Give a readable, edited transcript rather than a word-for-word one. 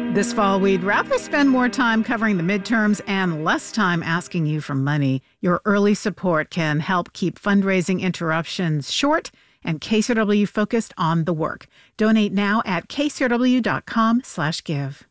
This fall, we'd rather spend more time covering the midterms and less time asking you for money. Your early support can help keep fundraising interruptions short and KCRW focused on the work. Donate now at kcrw.com/give.